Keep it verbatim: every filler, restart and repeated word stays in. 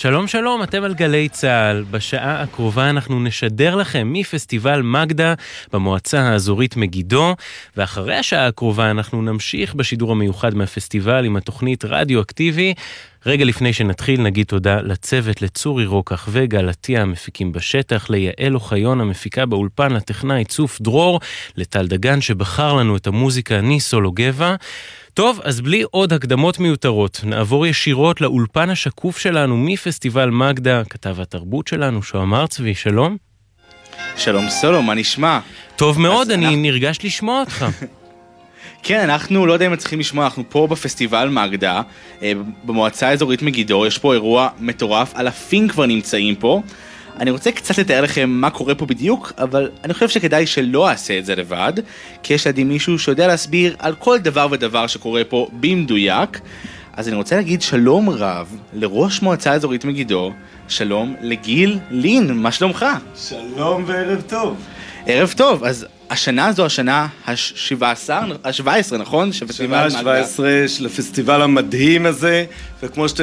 שלום שלום, אתם על גלי צהל. בשעה הקרובה אנחנו נשדר לכם מפסטיבל מגדה במועצה האזורית מגידו, ואחרי השעה הקרובה אנחנו נמשיך בשידור המיוחד מהפסטיבל עם התוכנית רדיו אקטיבי. רגע לפני שנתחיל נגיד תודה לצוות, לצורי רוקח וגלתיה המפיקים בשטח, ליעל אוחיון המפיקה באולפן, לטכנאי צוף דרור, לטל דגן שבחר לנו את המוזיקה ניסו גבע. טוב, אז בלי עוד הקדמות מיותרות, נעבור ישירות לאולפן השקוף שלנו מפסטיבל מגדה, כתב התרבות שלנו, שוהם ארצבי, שלום. שלום סולום, מה נשמע? טוב מאוד, אני אנחנו... נרגש לשמוע אותך. כן, אנחנו לא יודע אם צריכים לשמוע, אנחנו פה בפסטיבל מגדה, במועצה האזורית מגידו, יש פה אירוע מטורף, אלפים כבר נמצאים פה. אני רוצה קצת לתאר לכם מה קורה פה בדיוק, אבל אני חושב שכדאי שלא אעשה את זה לבד, כי יש לידי מישהו שיודע להסביר על כל דבר ודבר שקורה פה במדויק. אז אני רוצה להגיד שלום רב לראש מועצה האזורית מגידו, שלום לגיל לין, מה שלומך? שלום וערב טוב. ערב טוב, אז השנה זו השנה ה-שבע עשרה, ה-שבע עשרה, נכון? השנה ה-שבע עשרה של הפסטיבל המדהים הזה, וכמו שאתם